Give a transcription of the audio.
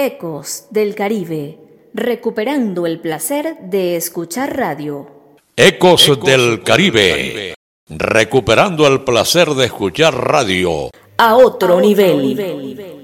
Ecos del Caribe, recuperando el placer de escuchar radio. Ecos del Caribe, recuperando el placer de escuchar radio. A otro nivel.